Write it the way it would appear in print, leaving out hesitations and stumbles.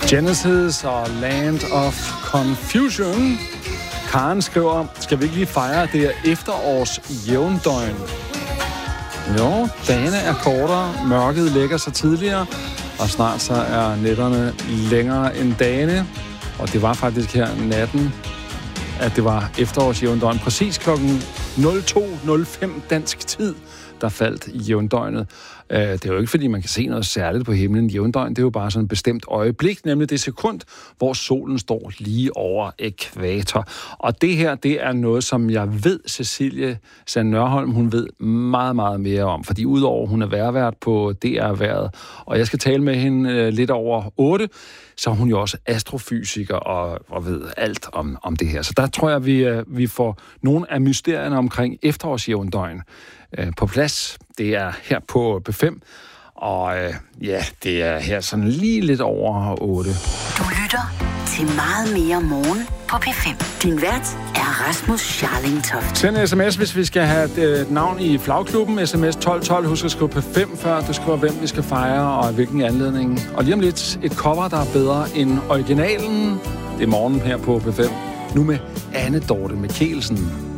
Genesis og Land of Confusion. Karen skriver, skal vi ikke lige fejre det her efterårs jævndøgn? Jo, dagene er kortere, mørket lægger sig tidligere, og snart så er nætterne længere end dagene. Og det var faktisk her natten, at det var efterårsjævndøgn. Præcis klokken 02:05 dansk tid, der faldt jævndøgnet. Det er jo ikke, fordi man kan se noget særligt på himlen. Jævndøgn, det er jo bare sådan et bestemt øjeblik, nemlig det sekund, hvor solen står lige over ækvator. Og det her, det er noget, som jeg ved, Cecilie Sand Nørholm, hun ved meget, meget mere om. Fordi udover, hun er vejrvært på DR-vejret, og jeg skal tale med hende lidt over 8, så er hun jo også astrofysiker og ved alt om det her. Så der tror jeg, vi får nogle af mysterierne omkring efterårsjævndøgn på plads. Det er her på P5, og det er her sådan lige lidt over 8. Du lytter til Meget mere morgen på P5. Din vært er Rasmus Scharling Toft. Send en sms, hvis vi skal have et navn i flagklubben. SMS 1212. Husk at skrive P5, før du skriver, hvem vi skal fejre og hvilken anledning. Og lige om lidt et cover, der er bedre end originalen. Det er morgen her på P5. Nu med Anne Dorte Mikkelsen.